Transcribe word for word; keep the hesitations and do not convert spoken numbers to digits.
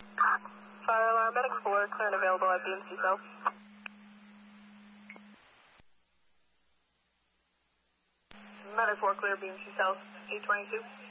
Fire alarm, medic four, clear and available at B M C South. Medic four, clear B M C South, eight twenty-two.